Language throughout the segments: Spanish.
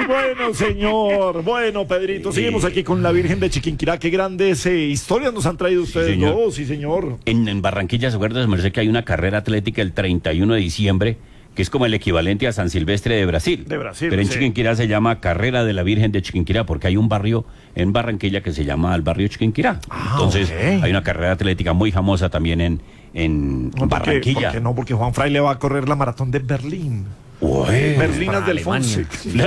Bueno, señor. Bueno, Pedrito, seguimos aquí con la Virgen de Chiquinquirá. Qué grandes historias nos han traído ustedes señor. dos, sí, señor. En Barranquilla, ¿se acuerda, merced, que hay una carrera atlética el 31 de diciembre, que es como el equivalente a San Silvestre de Brasil? De Brasil, Pero en sí. Chiquinquirá se llama Carrera de la Virgen de Chiquinquirá, porque hay un barrio en Barranquilla que se llama el barrio Chiquinquirá. Entonces, ok. hay una carrera atlética muy famosa también en No, Barranquilla. ¿Por qué no? Porque Juan Fraile va a correr la maratón de Berlín. Uy, Berlinas para del Alemania.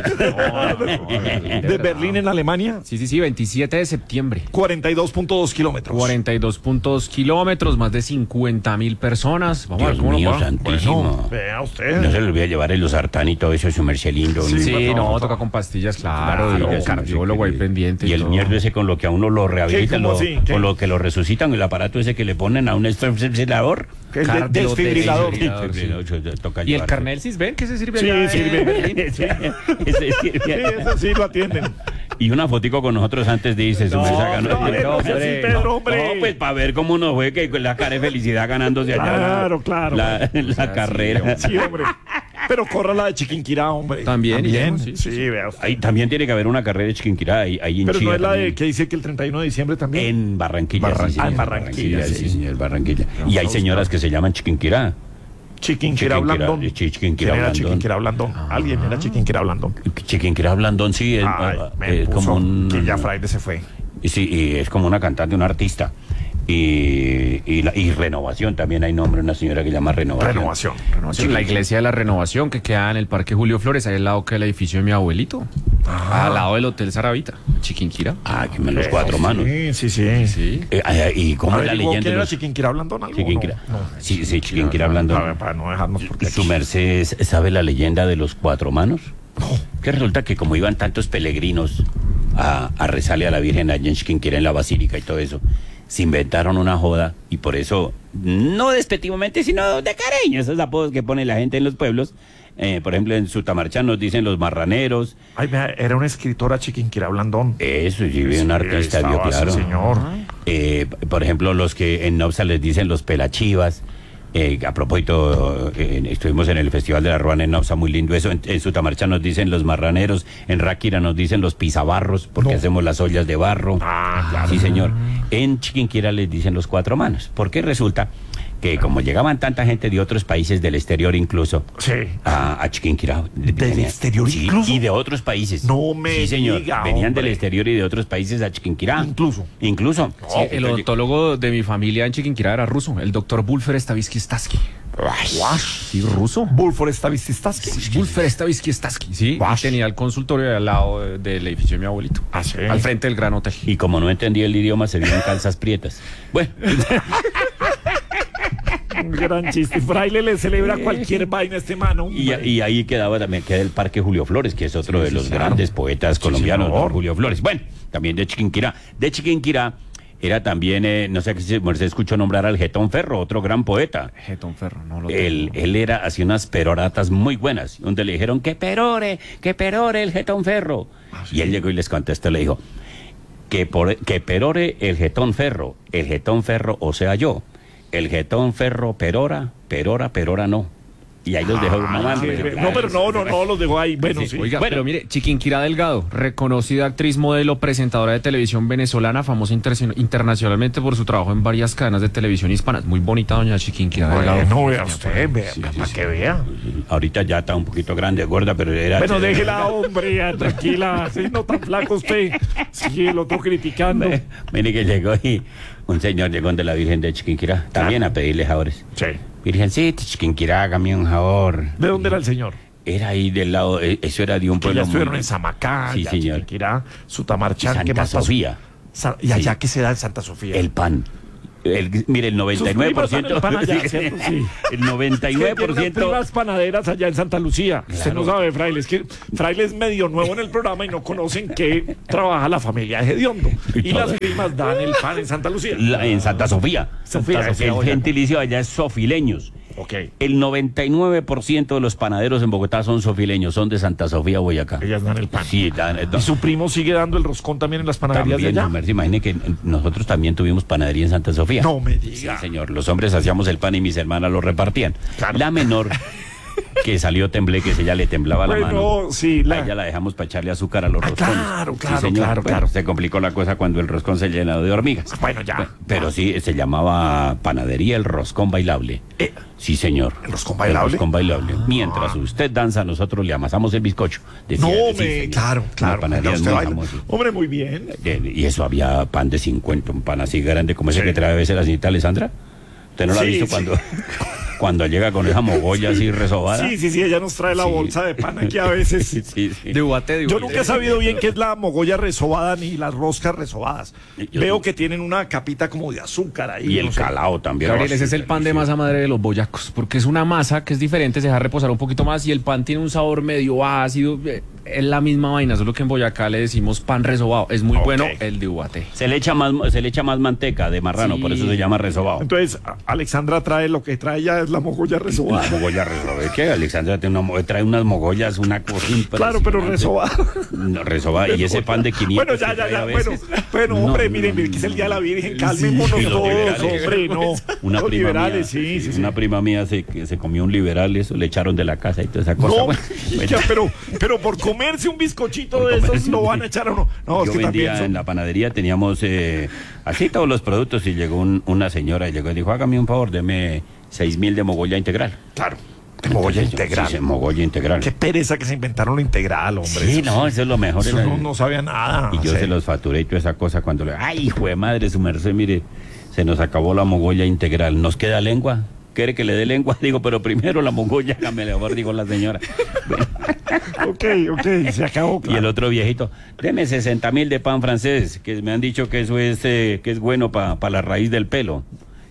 De Berlín en Alemania. Sí, 27 de septiembre. 42.2 kilómetros. 42.2 kilómetros, más de 50.000 personas. Vamos a ver Dios cómo mío nos va. santísimo. Bueno, vea usted. No se le olvide llevar el losartán y todo eso, su merced lindo. Sí, no, no, toca con pastillas, claro, Claro, y el sí, cardiólogo ahí pendiente. Y el todo. mierda ese con lo que a uno lo rehabilitan, ¿Cómo así? ¿Qué? con lo que lo resucitan, el aparato ese que le ponen a un desfibrilador. El Cardio- desfibrilador. Toca Y el llevarse. carnet Cisben, ¿qué se sirve? Sí, allá sirve. en Berlín? Sí, Sí, eso sí lo atienden. Y una fotico con nosotros antes dice, su No, merced ganó. no, no sea así, Pedro, hombre. No, pues para ver cómo nos fue, que la cara de felicidad ganándose allá Claro. la carrera. Sí, hombre. Pero corra la de Chiquinquirá, hombre. También, Sí, sí, vea usted. Ahí también tiene que haber una carrera de Chiquinquirá, ahí en Pero no Chía es la de también. que dice que el 31 de diciembre también. En Barranquilla, sí, señor. En Barranquilla, sí. sí, señor, Barranquilla. Y hay señoras que se llaman Chiquinquirá. Chiquinquirá Blandón. Chiquinquirá ¿Quién era Blandón. Chiquinquirá Blandón? Alguien era Chiquinquirá Blandón. Chiquinquirá Blandón, sí, es, Me es puso como un... que ya Fraile se fue. Sí, y es como una cantante, una artista. Y Renovación, también hay nombre, una señora que llama Renovación. Renovación. La iglesia de la Renovación que queda en el Parque Julio Flores, ahí al lado que el edificio de mi abuelito. Al lado del Hotel Saravita, Chiquinquirá. Ah, que me los cuatro manos. Sí. Sí. ¿Y cómo es la ¿Averiguó leyenda? quién de era los- Chiquinquirá Blandón? ¿Algo? Chiquinquirá. No. Sí, Chiquinquirá A ver, Blandón. para no dejarnos porque ¿Su merced sabe la leyenda de los cuatro manos? Que resulta que como iban tantos peregrinos a rezarle a la Virgen allá en Chiquinquirá, en la Basílica y todo eso, se inventaron una joda y por eso, no despectivamente, sino de cariño, esos apodos que pone la gente en los pueblos. Por ejemplo, en Sutamarcha nos dicen los marraneros. Ay, vea, era una escritora Chiquinquirá Blandón. Eso, sí, un Sí, artista, ahí vio estaba, claro. sí, señor. Por ejemplo, los que en Nopsa les dicen los pelachivas. A propósito, estuvimos en el Festival de la Ruana en Nopsa, muy lindo eso. En Sutamarcha nos dicen los marraneros, en Ráquira nos dicen los pisabarros, porque No. hacemos las ollas de barro. Claro. Sí, señor. En Chiquinquirá les dicen los cuatro manos, porque resulta que como llegaban tanta gente de otros países del exterior incluso, Sí. a Chiquinquirá. ¿Del exterior Sí, incluso? y de otros países. No me Sí, señor. diga, Venían hombre. del exterior y de otros países a Chiquinquirá. Incluso. Incluso. Sí, el odontólogo de mi familia en Chiquinquirá era ruso, el doctor Bulfer Stavisky Staski. Sí, ruso. Bulfor Stavisky. Bulfer Stavisky Staski, sí. Y Wash. tenía el consultorio al lado del edificio de mi abuelito. Ah, sí. Al frente del Gran Hotel. Y como no entendía el idioma, se vio en calzas prietas. Bueno, Un gran chiste. Fraile le celebra cualquier vaina a este mano. y ahí queda el Parque Julio Flores, que es otro de los claro. grandes poetas colombianos, señor. don Julio Flores. Bueno, también de Chiquinquirá. De Chiquinquirá era también, no sé si se escuchó nombrar al Getón Ferro, otro gran poeta. Getón Ferro, no lo Él tengo. hacía unas peroratas muy buenas, donde le dijeron que perore el Getón Ferro. Y él llegó y les contestó, le dijo, que perore el Getón Ferro, o sea yo. El Getón Ferro perora no. Y ahí los dejó mamando. No, pero no, los dejó ahí. Bueno, sí. Oiga, Bueno. pero mire, Chiquinquirá Delgado, reconocida actriz, modelo, presentadora de televisión venezolana, famosa internacionalmente por su trabajo en varias cadenas de televisión hispanas. Muy bonita doña Chiquinquirá Delgado. No vea usted, vea, para que vea. Ahorita ya está un poquito grande, gorda, pero era... Bueno, déjela, hombre, ya, tranquila. Sí, no tan flaco usted. Sí, el otro criticando. Mire que llegó y un señor llegó de la Virgen de Chiquinquirá, también a pedirle favores. Sí. Virgencita, Chiquinquirá, hágame un favor. ¿De dónde era el señor? Era ahí del lado, eso era de un Que pueblo ya estuvieron muy- en Samacá, Sí, ya señor. Chiquinquirá, Sutamarchán, ¿qué Santa más pasó? Sofía. Y allá Sí. que se da en Santa Sofía. El pan. Mire, el Sus primas dan 99%. el pan allá, ¿cierto? Sí. El Es que tiene unas 99%. primas panaderas allá en Santa Lucía. Usted no sabe, Fraile, es que Fraile es medio nuevo en el programa y no conocen que trabaja la familia de Hediondo. Y las primas dan el pan en Santa Lucía. En Santa Sofía. Santa Sofía, El Boyacá. gentilicio allá es sofileños. Ok. El 99% de los panaderos en Bogotá son sofileños, son de Santa Sofía, Boyacá. Ellas dan el pan. Sí, ¿Y su primo sigue dando el roscón también en las panaderías también, de allá? Merce, imagine que nosotros también tuvimos panadería en Santa Sofía. No me Sí, diga. señor. Los hombres hacíamos el pan y mis hermanas lo repartían. Claro. La menor que salió tembleque, que ella le temblaba la mano. Bueno, sí, A ella la dejamos para echarle azúcar a los roscones. claro, Sí, claro, señor. claro, Bueno, claro. se complicó la cosa cuando el roscón se llenó de hormigas. Bueno, ya. Pero sí, se llamaba Panadería El Roscón Bailable. Sí, señor. ¿El roscón bailable? El roscón bailable. Mientras usted danza, nosotros le amasamos el bizcocho. Decía, No, sí, me, señor. claro, Una claro. panadería Usted muy baila. famosa. Hombre, muy bien. Y eso había pan de 50, un pan así grande como ese Sí. que trae a veces la señorita Alessandra. ¿Usted no lo ha Sí, visto sí. cuando llega con esa mogolla así resobada? Sí, ella nos trae la Sí. bolsa de pan aquí a veces. Sí, sí. De Ubaté, Yo nunca he sabido bien qué es la mogolla resobada ni las roscas resobadas. Yo Veo sí. que tienen una capita como de azúcar ahí. Y el no sé. calao también. Gabriel, ese Así, es el pan de delicioso. masa madre de los boyacos, porque es una masa que es diferente, se deja reposar un poquito más y el pan tiene un sabor medio ácido. Es la misma vaina, solo que en Boyacá le decimos pan resobado. Es muy Ok. bueno el de Ubaté. Se le echa más manteca de marrano, Sí. por eso se llama resobado. Entonces, Alexandra trae lo que trae ya es la mogolla resobada. Una mogolla resobada. Es que Alexandra trae unas mogollas, una cosa Claro, pero impresionante. resobada. No, resobada. Y ese pan de 500. Bueno, ya. que trae a Bueno, veces. bueno, No, hombre, no, miren, no, que es el Día de la Virgen. Sí, Calmémonos los todos, liberales. hombre, no. Una Los prima liberales, mía, sí. Una prima mía se comió un liberal, eso le echaron de la casa y toda esa cosa. No, Bueno, ya, pero por comerse un bizcochito Por de esos comerse lo un- van a echar o no. No, es yo que vendía también son- en la panadería, teníamos así todos los productos y llegó una señora y llegó y dijo, hágame un favor, deme 6.000 de mogolla integral. Claro, de mogolla Entonces, integral. Sí, mogolla integral. Qué pereza que se inventaron lo integral, hombre. Sí, no, eso es lo mejor. Eso era- no sabía nada. Y yo Sí. se los facturé y toda esa cosa cuando le... ¡Ay, hijo de madre, su merced, mire! Se nos acabó la mogolla integral. ¿Nos queda lengua? ¿Quiere que le dé lengua? Digo, pero primero la mogolla, hágame el favor, dijo la señora. Bueno, Ok, se acabó. y Claro. el otro viejito, deme 60.000 de pan francés, que me han dicho que eso es que es bueno para la raíz del pelo,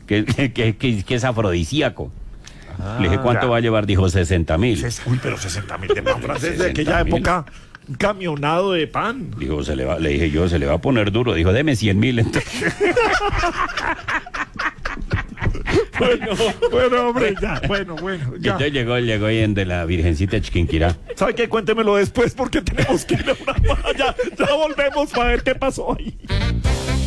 que es afrodisíaco. Le dije, ¿cuánto ya. va a llevar? Dijo, 60.000. Uy, pero 60.000 de pan francés de aquella 60.000. época. Un camionado de pan. Dijo, le dije yo, se le va a poner duro. Dijo, deme 100.000. Entonces, Bueno, hombre, ya. Bueno, ya. entonces llegó ahí en de la Virgencita Chiquinquirá. ¿Sabe qué? Cuéntemelo después porque tenemos que ir a una ya volvemos para ver qué pasó ahí.